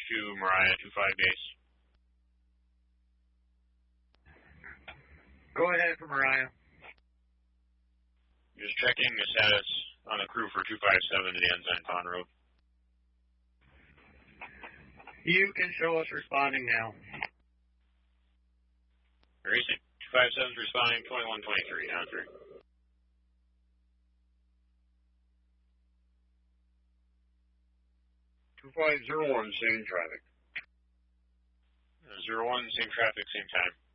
Mariah, 25 base. Go ahead for Mariah. Just checking the status on the crew for 257 to the Ensign Pond Road. You can show us responding now. Racing. 257's responding, 2123, down 3. Two 501, same traffic. 01, same traffic, same time.